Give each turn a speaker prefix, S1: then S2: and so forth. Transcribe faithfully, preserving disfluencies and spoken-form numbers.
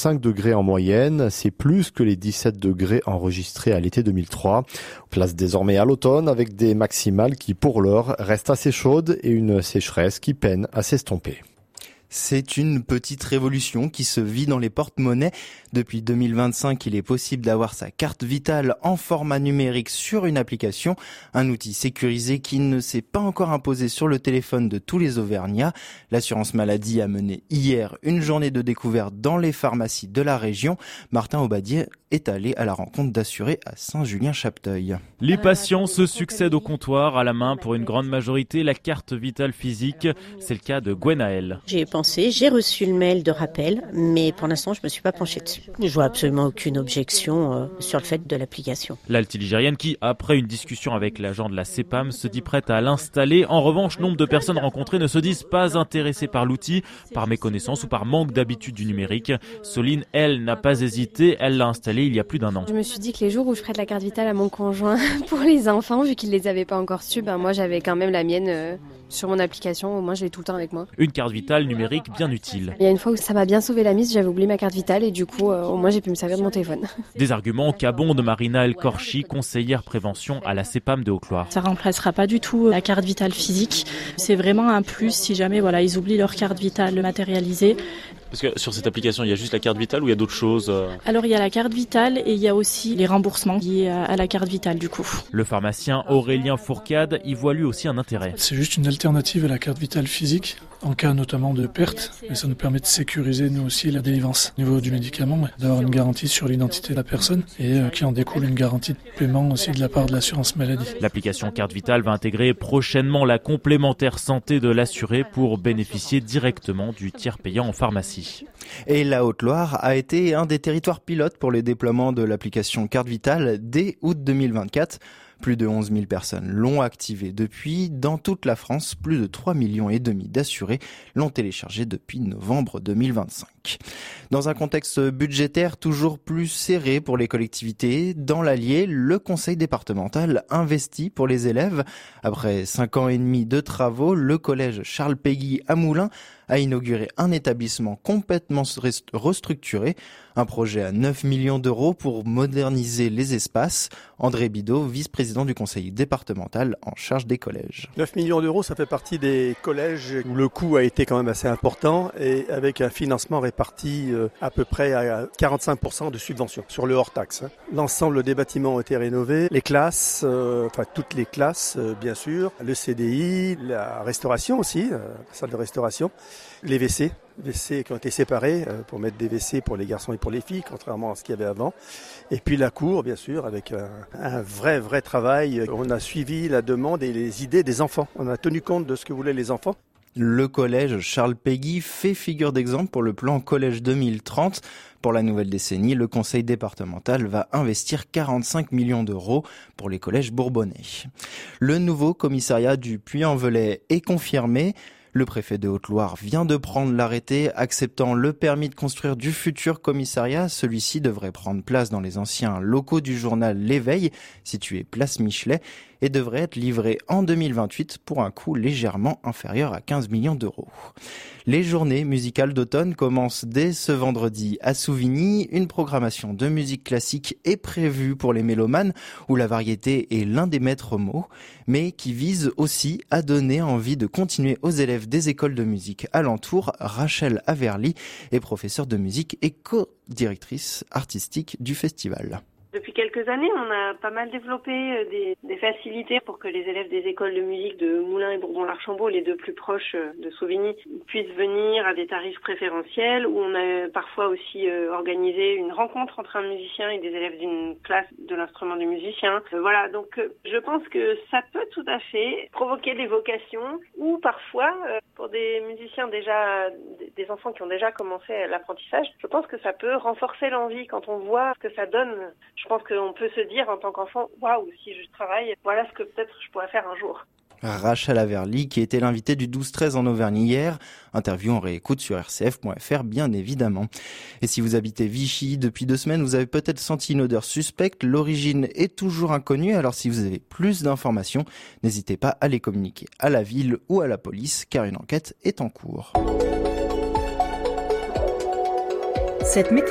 S1: cinq degrés en moyenne. C'est plus que les dix-sept degrés enregistrés à l'été deux mille trois. Place désormais à l'automne avec des maximales qui, pour l'heure, restent assez chaudes et une sécheresse qui peine à s'estomper.
S2: C'est une petite révolution qui se vit dans les porte-monnaies. Depuis deux mille vingt-cinq, il est possible d'avoir sa carte vitale en format numérique sur une application, un outil sécurisé qui ne s'est pas encore imposé sur le téléphone de tous les Auvergnats. L'assurance maladie a mené hier une journée de découverte dans les pharmacies de la région. Martin Aubadier est allé à la rencontre d'assurés à Saint-Julien-Chapteuil.
S3: Les patients se succèdent au comptoir, à la main pour une grande majorité la carte vitale physique. C'est le cas de Gwenaëlle.
S4: J'ai pensé, j'ai reçu le mail de rappel, mais pour l'instant je me suis pas penchée dessus. Je vois absolument aucune objection euh, sur le fait de l'application.
S3: L'altiligérienne qui, après une discussion avec l'agent de la C E P A M, se dit prête à l'installer. En revanche, nombre de personnes rencontrées ne se disent pas intéressées par l'outil, par méconnaissance ou par manque d'habitude du numérique. Soline, elle, n'a pas hésité, elle l'a installé il y a plus d'un an.
S5: Je me suis dit que les jours où je prête la carte vitale à mon conjoint pour les enfants, vu qu'ils les avaient pas encore su, ben moi j'avais quand même la mienne euh, sur mon application, au moins je l'ai tout le temps avec moi.
S3: Une carte vitale numérique bien utile.
S5: Il y a une fois où ça m'a bien sauvé la mise, j'avais oublié ma carte vitale et du coup euh, au moins j'ai pu me servir de mon téléphone.
S3: Des arguments qu'abonde Marina El Korchi, conseillère prévention à la C E P A M de Haute-Loire.
S6: Ça remplacera pas du tout la carte vitale physique. C'est vraiment un plus si jamais voilà, ils oublient leur carte vitale matérialisée.
S7: Parce que sur cette application, il y a juste la carte vitale ou il y a d'autres choses?
S6: Alors il y a la carte vitale et il y a aussi les remboursements liés à la carte vitale du coup.
S3: Le pharmacien Aurélien Fourcade y voit lui aussi un intérêt.
S8: C'est juste une alternative à la carte vitale physique, en cas notamment de perte, et ça nous permet de sécuriser nous aussi la délivrance au niveau du médicament, d'avoir une garantie sur l'identité de la personne et euh, qui en découle une garantie de paiement aussi de la part de l'assurance maladie.
S3: L'application Carte Vitale va intégrer prochainement la complémentaire santé de l'assuré pour bénéficier directement du tiers payant en pharmacie.
S2: Et la Haute-Loire a été un des territoires pilotes pour le déploiement de l'application Carte Vitale dès août deux mille vingt-quatre. Plus de onze mille personnes l'ont activée depuis. Dans toute la France, plus de trois millions et demi d'assurés l'ont téléchargée depuis novembre deux mille vingt-cinq. Dans un contexte budgétaire toujours plus serré pour les collectivités, dans l'Allier, le conseil départemental investit pour les élèves. Après cinq ans et demi de travaux, le collège Charles Péguy à Moulins a inauguré un établissement complètement restructuré. Un projet à neuf millions d'euros pour moderniser les espaces. André Bidot, vice-président du conseil départemental en charge des collèges.
S9: neuf millions d'euros, ça fait partie des collèges où le coût a été quand même assez important et avec un financement réparti à peu près à quarante-cinq pour cent de subvention sur le hors-taxe. L'ensemble des bâtiments ont été rénovés, les classes, euh, enfin toutes les classes euh, bien sûr, le C D I, la restauration aussi, euh, la salle de restauration, les W C. W C qui ont été séparés euh, pour mettre des W C pour les garçons et pour les filles, contrairement à ce qu'il y avait avant. Et puis la cour, bien sûr, avec un, un vrai, vrai travail. On a suivi la demande et les idées des enfants. On a tenu compte de ce que voulaient les enfants.
S2: Le collège Charles Péguy fait figure d'exemple pour le plan Collège deux mille trente. Pour la nouvelle décennie, le conseil départemental va investir quarante-cinq millions d'euros pour les collèges bourbonnais. Le nouveau commissariat du Puy-en-Velay est confirmé. Le préfet de Haute-Loire vient de prendre l'arrêté acceptant le permis de construire du futur commissariat. Celui-ci devrait prendre place dans les anciens locaux du journal L'Éveil, situé place Michelet, et devrait être livré en deux mille vingt-huit pour un coût légèrement inférieur à quinze millions d'euros. Les journées musicales d'automne commencent dès ce vendredi à Souvigny. Une programmation de musique classique est prévue pour les mélomanes, où la variété est l'un des maîtres mots, mais qui vise aussi à donner envie de continuer aux élèves des écoles de musique alentour. Rachel Averly est professeure de musique et co-directrice artistique du festival.
S10: Depuis quelques années, on a pas mal développé des, des facilités pour que les élèves des écoles de musique de Moulins et Bourbon-l'Archambault, les deux plus proches de Souvigny, puissent venir à des tarifs préférentiels, où on a parfois aussi euh, organisé une rencontre entre un musicien et des élèves d'une classe de l'instrument du musicien. Euh, voilà, donc euh, je pense que ça peut tout à fait provoquer des vocations, ou parfois, euh, pour des musiciens déjà, des enfants qui ont déjà commencé l'apprentissage, je pense que ça peut renforcer l'envie quand on voit ce que ça donne. Je pense qu'on peut se dire en tant qu'enfant, waouh, si je travaille, voilà ce que peut-être je pourrais faire un jour.
S2: Rachel Averly, qui était l'invitée du douze treize en Auvergne hier. Interview en réécoute sur r c f point f r, bien évidemment. Et si vous habitez Vichy depuis deux semaines, vous avez peut-être senti une odeur suspecte. L'origine est toujours inconnue, alors si vous avez plus d'informations, n'hésitez pas à les communiquer à la ville ou à la police, car une enquête est en cours.
S11: Cette